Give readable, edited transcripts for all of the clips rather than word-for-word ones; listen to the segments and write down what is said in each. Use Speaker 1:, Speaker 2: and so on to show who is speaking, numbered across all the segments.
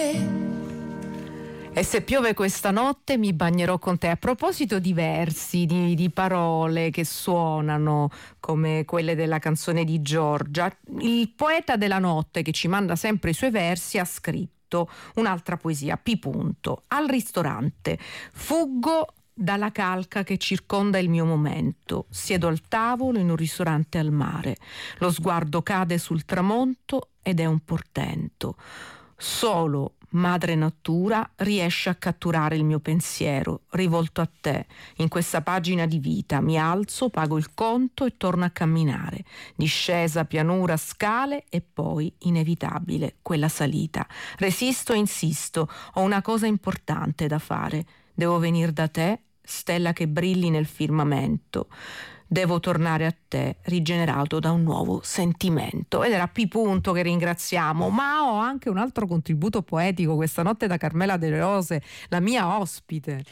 Speaker 1: E se piove questa notte mi bagnerò con te. A proposito di versi, di parole che suonano come quelle della canzone di Giorgia, il poeta della notte che ci manda sempre i suoi versi ha scritto un'altra poesia, P. Al ristorante. Fuggo dalla calca che circonda il mio momento. Siedo al tavolo in un ristorante al mare. Lo sguardo cade sul tramonto ed è un portento. Solo Madre Natura riesce a catturare il mio pensiero, rivolto a te. In questa pagina di vita mi alzo, pago il conto e torno a camminare. Discesa, pianura, scale e poi, inevitabile, quella salita. Resisto e insisto, ho una cosa importante da fare. Devo venire da te, stella che brilli nel firmamento. Devo tornare a te, rigenerato da un nuovo sentimento. Ed era P. che ringraziamo, ma ho anche un altro contributo poetico questa notte da Carmela De Rose, la mia ospite.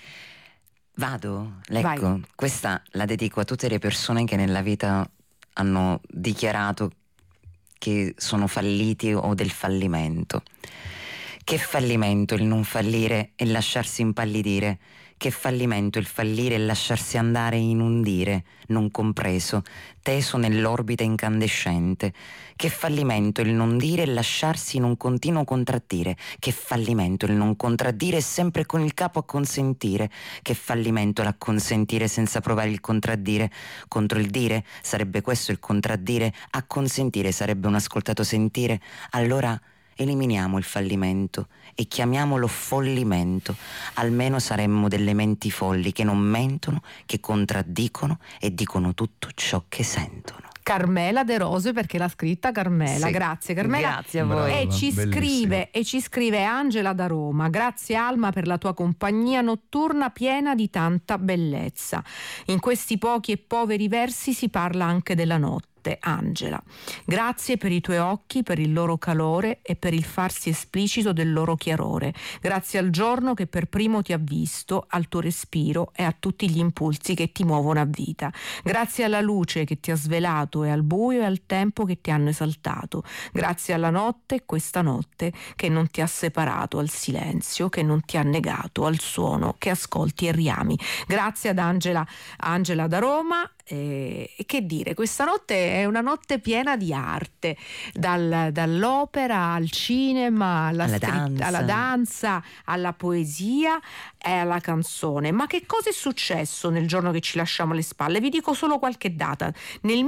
Speaker 2: Vado, leggo.
Speaker 1: Vai.
Speaker 2: Questa la dedico a tutte le persone che nella vita hanno dichiarato che sono falliti o del fallimento. Che fallimento il non fallire e lasciarsi impallidire. Che fallimento il fallire e lasciarsi andare in un dire non compreso, teso nell'orbita incandescente. Che fallimento il non dire e lasciarsi in un continuo contraddire. Che fallimento il non contraddire sempre con il capo a consentire. Che fallimento l'acconsentire senza provare il contraddire. Contro il dire sarebbe questo il contraddire, a consentire sarebbe un ascoltato sentire. Allora eliminiamo il fallimento e chiamiamolo follimento. Almeno saremmo delle menti folli che non mentono, che contraddicono e dicono tutto ciò che sentono.
Speaker 1: Carmela De Rose, perché l'ha scritta Carmela.
Speaker 2: Sì.
Speaker 1: Grazie Carmela.
Speaker 2: Grazie a voi.
Speaker 1: E ci scrive Angela da Roma. Grazie Alma per la tua compagnia notturna piena di tanta bellezza. In questi pochi e poveri versi si parla anche della notte. Angela, grazie per i tuoi occhi, per il loro calore e per il farsi esplicito del loro chiarore. Grazie al giorno che per primo ti ha visto, al tuo respiro e a tutti gli impulsi che ti muovono a vita. Grazie alla luce che ti ha svelato e al buio e al tempo che ti hanno esaltato. Grazie alla notte, questa notte che non ti ha separato, al silenzio che non ti ha negato, al suono che ascolti e riami. Grazie ad Angela da Roma. E che dire, questa notte è una notte piena di arte, dall'opera al cinema, alla danza, alla poesia e alla canzone. Ma che cosa è successo nel giorno che ci lasciamo alle spalle? Vi dico solo qualche data. Nel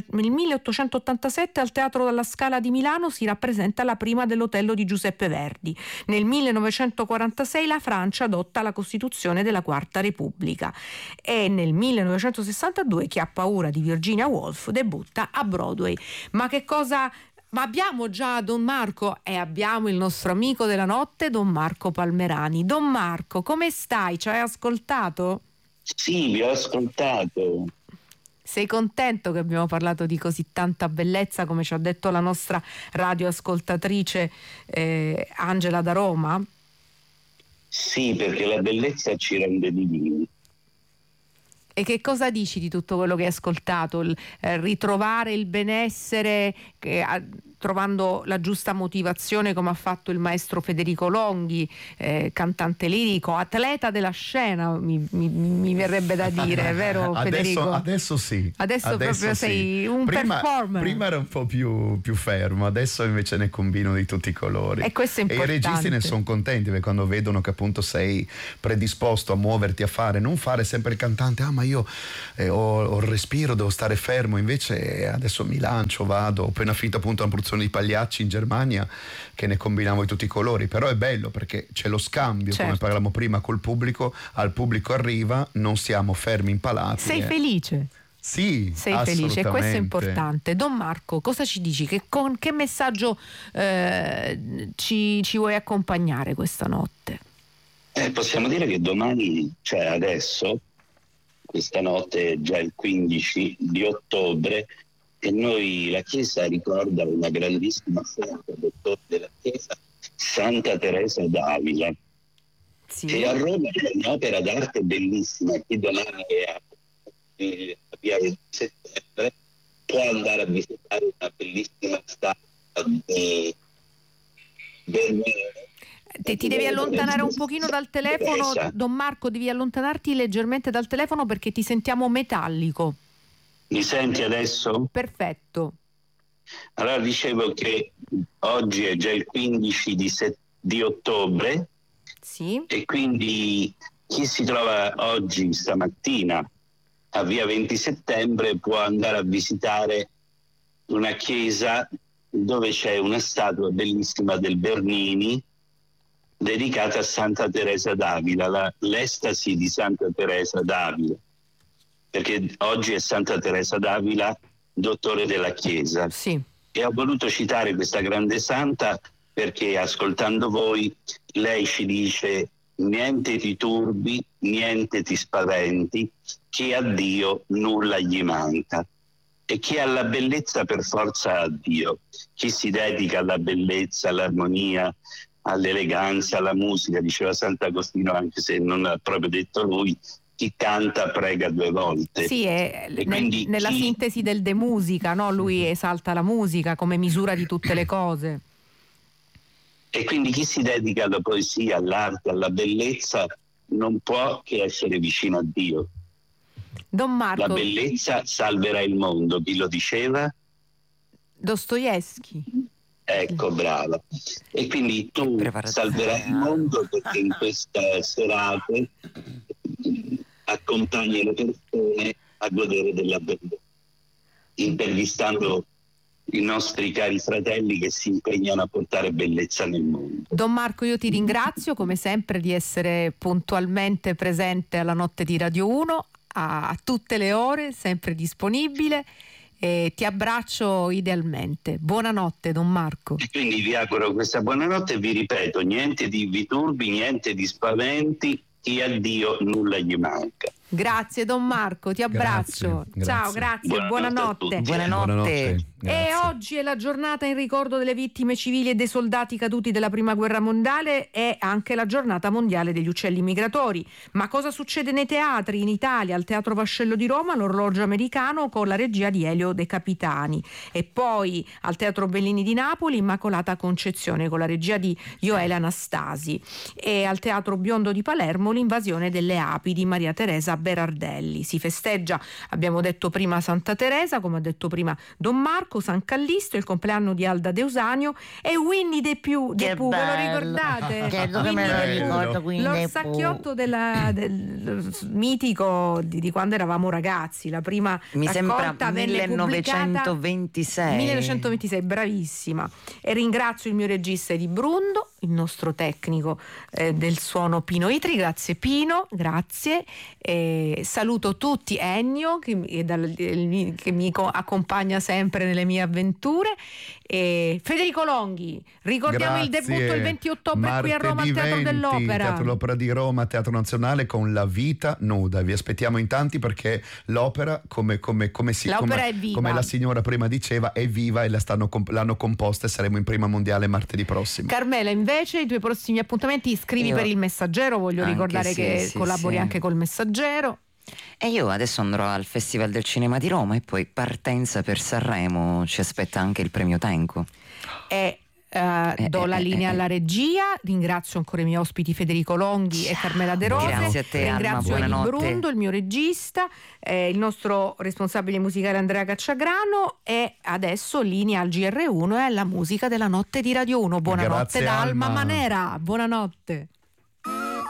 Speaker 1: 1887 al Teatro della Scala di Milano si rappresenta la prima dell'Otello di Giuseppe Verdi. Nel 1946 la Francia adotta la Costituzione della Quarta Repubblica e nel 1962 Chi ha paura di Virginia Woolf debutta a Broadway. Ma che cosa... Ma abbiamo già Don Marco e abbiamo il nostro amico della notte, Don Marco Palmerani. Don Marco, come stai? Ci hai ascoltato?
Speaker 3: Sì, vi ho ascoltato.
Speaker 1: Sei contento che abbiamo parlato di così tanta bellezza, come ci ha detto la nostra radioascoltatrice Angela da Roma?
Speaker 3: Sì, perché la bellezza ci rende divini.
Speaker 1: E che cosa dici di tutto quello che hai ascoltato? Ritrovare il benessere trovando la giusta motivazione, come ha fatto il maestro Federico Longhi, cantante lirico, atleta della scena, mi verrebbe da dire, vero Federico?
Speaker 4: Adesso sì.
Speaker 1: Adesso proprio
Speaker 4: sì.
Speaker 1: sei un performer.
Speaker 4: Prima era un po' più fermo, adesso invece ne combino di tutti i colori.
Speaker 1: E questo è importante.
Speaker 4: E i registi ne sono contenti perché quando vedono che appunto sei predisposto a muoverti, a fare, non fare sempre il cantante, ma io ho il respiro, devo stare fermo, invece adesso mi lancio, vado, ho appena finito appunto una produzione di Pagliacci in Germania che ne combinavo di tutti i colori, però è bello perché c'è lo scambio, certo, come parlavamo prima col pubblico, al pubblico arriva, non siamo fermi impalati.
Speaker 1: Sei felice?
Speaker 4: Sì,
Speaker 1: sei felice e questo è importante. Don Marco, cosa ci dici? Con che messaggio ci vuoi accompagnare questa notte?
Speaker 3: Possiamo dire che domani, cioè adesso, questa notte è già il 15 di ottobre e noi, la Chiesa ricorda una grandissima santa, dottore della Chiesa, Santa Teresa d'Avila. Sì. E a Roma c'è un'opera d'arte bellissima, chi domani è a via 20 settembre può andare a visitare una bellissima statua di Bernini.
Speaker 1: Ti devi allontanare un pochino dal telefono, Don Marco, devi allontanarti leggermente dal telefono perché ti sentiamo metallico.
Speaker 3: Mi senti adesso?
Speaker 1: Perfetto.
Speaker 3: Allora dicevo che oggi è già il 15 di ottobre,
Speaker 1: sì,
Speaker 3: e quindi chi si trova oggi, stamattina, a via 20 settembre può andare a visitare una chiesa dove c'è una statua bellissima del Bernini dedicata a Santa Teresa d'Avila, l'estasi di Santa Teresa d'Avila, perché oggi è Santa Teresa d'Avila, dottore della Chiesa.
Speaker 1: Sì.
Speaker 3: E ho voluto citare questa grande santa perché, ascoltando voi, lei ci dice: niente ti turbi, niente ti spaventi, che a Dio nulla gli manca. E chi ha la bellezza per forza ha Dio. Chi si dedica alla bellezza, all'armonia, all'eleganza, alla musica, diceva Sant'Agostino, anche se non l'ha proprio detto lui, chi canta prega 2 volte.
Speaker 1: Sì, nella sintesi del De Musica, no? Lui esalta la musica come misura di tutte le cose.
Speaker 3: E quindi chi si dedica alla poesia, all'arte, alla bellezza non può che essere vicino a Dio.
Speaker 1: Don Marco,
Speaker 3: la bellezza salverà il mondo, chi lo diceva?
Speaker 1: Dostoevskij.
Speaker 3: Ecco, brava. E quindi tu salverai il mondo perché in questa serata accompagni le persone a godere della bellezza, intervistando i nostri cari fratelli che si impegnano a portare bellezza nel mondo.
Speaker 1: Don Marco, io ti ringrazio come sempre di essere puntualmente presente alla notte di Radio 1 a tutte le ore, sempre disponibile, e ti abbraccio idealmente. Buonanotte, Don Marco.
Speaker 3: E quindi vi auguro questa buonanotte e vi ripeto: niente di turbi, niente di spaventi, chi a Dio nulla gli manca.
Speaker 1: Grazie Don Marco, ti abbraccio.
Speaker 4: Grazie.
Speaker 1: Ciao, grazie, buonanotte.
Speaker 2: Buonanotte.
Speaker 1: E oggi è la giornata in ricordo delle vittime civili e dei soldati caduti della Prima Guerra Mondiale, è anche la giornata mondiale degli uccelli migratori. Ma cosa succede nei teatri? In Italia, al Teatro Vascello di Roma, l'Orologio Americano con la regia di Elio De Capitani, e poi al Teatro Bellini di Napoli, Immacolata Concezione con la regia di Joele Anastasi, e al Teatro Biondo di Palermo, L'invasione delle api di Maria Teresa Berardelli. Si festeggia, abbiamo detto prima, Santa Teresa, come ha detto prima Don Marco, San Callisto, il compleanno di Alda Deusanio e Winnie the Pooh, ve lo ricordate?
Speaker 5: Certo che me lo ricordo,
Speaker 1: lo sacchiotto del mitico di quando eravamo ragazzi. La prima
Speaker 2: mi sembra
Speaker 1: venne
Speaker 2: 1926.
Speaker 1: 1926, bravissima. E ringrazio il mio regista di Brundo, il nostro tecnico del suono Pino Itri. Grazie Pino, grazie. Saluto tutti, Ennio che mi accompagna sempre nelle mie avventure, e Federico Longhi, ricordiamo il debutto il 20 ottobre qui a Roma al Teatro dell'Opera.
Speaker 4: Teatro dell'Opera di Roma, Teatro Nazionale, con La vita nuda. Vi aspettiamo in tanti perché l'opera, come la signora prima diceva, è viva e l'hanno composta, e saremo in Prima Mondiale martedì prossimo.
Speaker 1: Carmela, invece i tuoi prossimi appuntamenti, scrivi per il Messaggero, voglio ricordare che collabori anche col Messaggero.
Speaker 2: E io adesso andrò al Festival del Cinema di Roma e poi partenza per Sanremo, ci aspetta anche il premio Tenco.
Speaker 1: Do la linea alla regia, ringrazio ancora i miei ospiti Federico Longhi e Carmela De Rose.
Speaker 2: Grazie a te,
Speaker 1: ringrazio
Speaker 2: Alma,
Speaker 1: Eli Brundo, il mio regista, il nostro responsabile musicale Andrea Cacciagrano, e adesso linea al GR1 e alla musica della notte di Radio 1. Buonanotte da Alma Manera, buonanotte.